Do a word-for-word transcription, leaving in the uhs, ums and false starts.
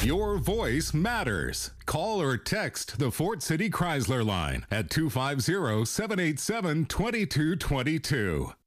Your voice matters. Call or text the Fort City Chrysler line at two five zero, seven eight seven, two two two two.